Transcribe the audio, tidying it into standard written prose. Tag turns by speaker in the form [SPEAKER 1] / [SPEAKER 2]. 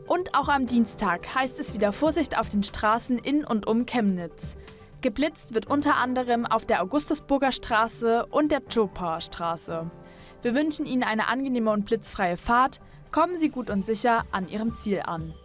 [SPEAKER 1] Und auch am Dienstag heißt es wieder Vorsicht auf den Straßen in und um Chemnitz. Geblitzt wird unter anderem auf der Augustusburger Straße und der Zschopauer Straße. Wir wünschen Ihnen eine angenehme und blitzfreie Fahrt. Kommen Sie gut und sicher an Ihrem Ziel an.